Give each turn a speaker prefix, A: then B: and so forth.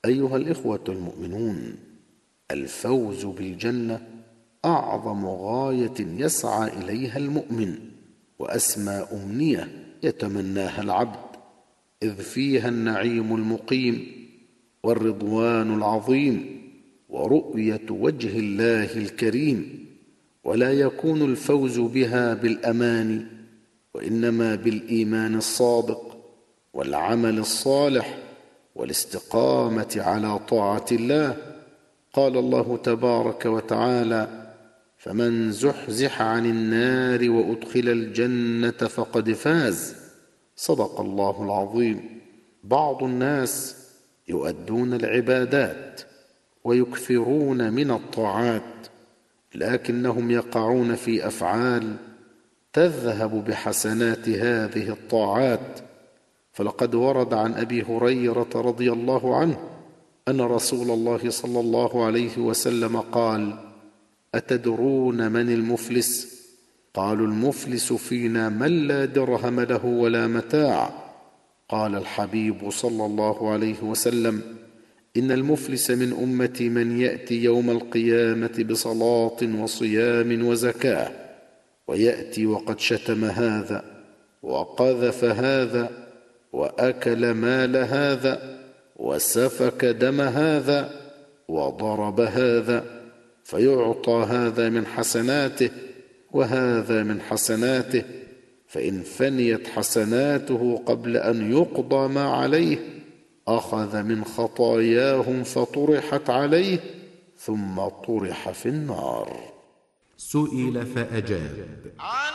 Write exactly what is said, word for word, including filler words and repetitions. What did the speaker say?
A: أيها الإخوة المؤمنون، الفوز بالجنة أعظم غاية يسعى إليها المؤمن، وأسمى أمنية يتمناها العبد، إذ فيها النعيم المقيم والرضوان العظيم ورؤية وجه الله الكريم. ولا يكون الفوز بها بالأمان، وإنما بالإيمان الصادق والعمل الصالح والاستقامة على طاعة الله. قال الله تبارك وتعالى: فمن زحزح عن النار وأدخل الجنة فقد فاز. صدق الله العظيم. بعض الناس يؤدون العبادات ويكثرون من الطاعات، لكنهم يقعون في أفعال تذهب بحسنات هذه الطاعات. فلقد ورد عن أبي هريرة رضي الله عنه أن رسول الله صلى الله عليه وسلم قال: أتدرون من المفلس؟ قالوا: المفلس فينا من لا درهم له ولا متاع. قال الحبيب صلى الله عليه وسلم: إن المفلس من أمتي من يأتي يوم القيامة بصلاة وصيام وزكاة، ويأتي وقد شتم هذا وقذف هذا وأكل مال هذا وسفك دم هذا وضرب هذا، فيعطى هذا من حسناته وهذا من حسناته، فإن فنيت حسناته قبل أن يقضى ما عليه أخذ من خطاياهم فطرحت عليه ثم طرح في النار.
B: سئل فأجاب: